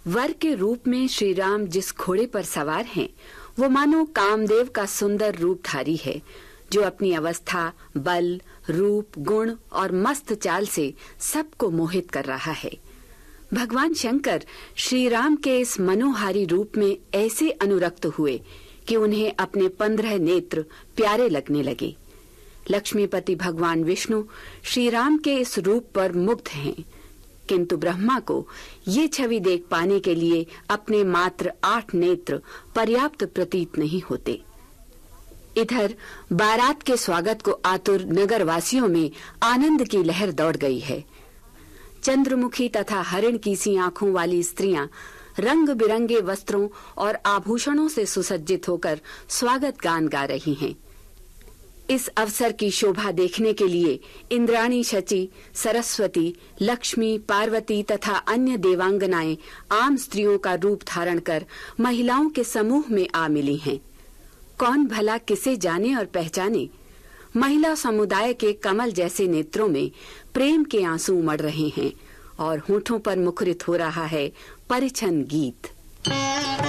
वर के रूप में श्री राम जिस घोड़े पर सवार हैं, वो मानो कामदेव का सुंदर रूपधारी है, जो अपनी अवस्था, बल, रूप, गुण और मस्त चाल से सबको मोहित कर रहा है। भगवान शंकर श्री राम के इस मनोहारी रूप में ऐसे अनुरक्त हुए कि उन्हें अपने 15 नेत्र प्यारे लगने लगे। लक्ष्मीपति भगवान विष्णु श्री राम के इस रूप पर मुग्ध हैं, किंतु ब्रह्मा को ये छवि देख पाने के लिए अपने मात्र 8 नेत्र पर्याप्त प्रतीत नहीं होते। इधर बारात के स्वागत को आतुर नगरवासियों में आनंद की लहर दौड़ गई है। चंद्रमुखी तथा हरिण की सी आंखों वाली स्त्रियां रंग बिरंगे वस्त्रों और आभूषणों से सुसज्जित होकर स्वागत गान गा रही हैं। इस अवसर की शोभा देखने के लिए इंद्राणी, शची, सरस्वती, लक्ष्मी, पार्वती तथा अन्य देवांगनाएं आम स्त्रियों का रूप धारण कर महिलाओं के समूह में आ मिली हैं। कौन भला किसे जाने और पहचाने। महिला समुदाय के कमल जैसे नेत्रों में प्रेम के आंसू उमड़ रहे हैं और होठों पर मुखरित हो रहा है परिछन गीत।